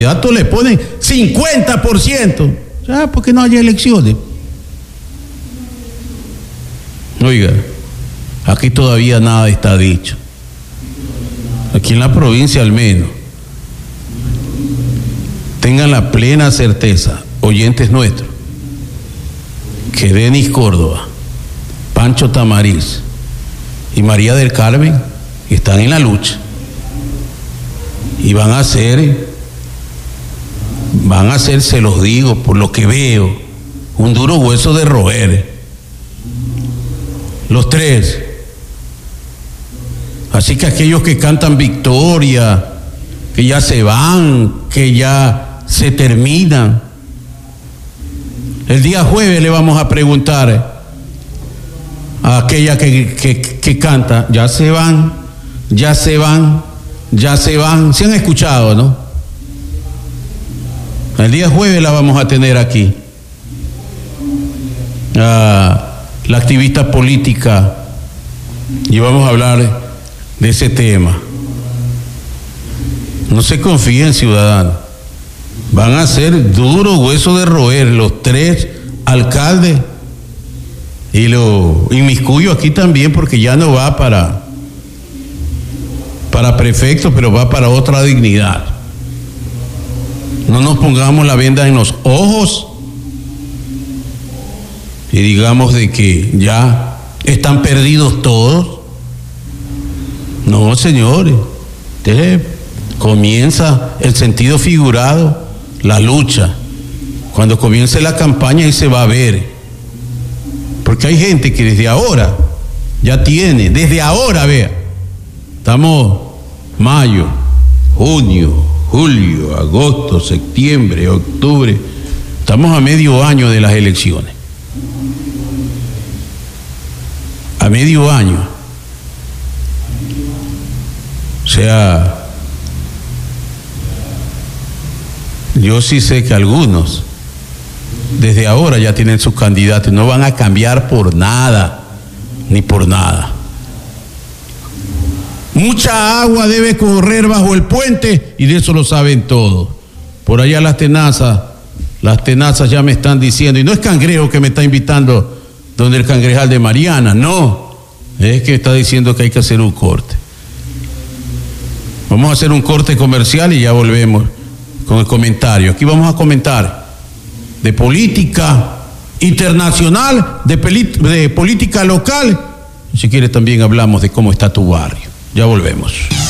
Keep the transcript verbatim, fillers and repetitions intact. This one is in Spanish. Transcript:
candidatos le ponen cincuenta por ciento. Ya, porque no haya elecciones. Oiga, aquí todavía nada está dicho. Aquí en la provincia al menos. Tengan la plena certeza, oyentes nuestros, que Denis Córdoba, Pancho Tamariz y María del Carmen están en la lucha y van a hacer, van a hacer, se los digo, por lo que veo, un duro hueso de roer, los tres. Así que aquellos que cantan victoria, que ya se van, que ya se terminan, el día jueves le vamos a preguntar a aquella que, que, que canta, ya se van, ya se van, ya se van. ¿Se han escuchado, no? El día jueves la vamos a tener aquí. A la activista política, y vamos a hablar de ese tema. No se confíen, ciudadanos. Van a ser duro hueso de roer los tres alcaldes, y lo inmiscuyo aquí también porque ya no va para para prefecto, pero va para otra dignidad. No nos pongamos la venda en los ojos y digamos de que ya están perdidos todos. No, señores, usted comienza el sentido figurado, la lucha. Cuando comience la campaña y se va a ver, porque hay gente que desde ahora ya tiene, desde ahora, vea, estamos mayo, junio, julio, agosto, septiembre, octubre, estamos a medio año de las elecciones, a medio año. O sea, yo sí sé que algunos desde ahora ya tienen sus candidatos, no van a cambiar por nada, ni por nada. Mucha agua debe correr bajo el puente y de eso lo saben todos. Por allá las tenazas, las tenazas ya me están diciendo, y no es Cangrejo que me está invitando donde el cangrejal de Mariana, no, es que está diciendo que hay que hacer un corte. Vamos a hacer un corte comercial y ya volvemos con el comentario. Aquí vamos a comentar de política internacional, de, de política local. Si quieres también hablamos de cómo está tu barrio. Ya volvemos.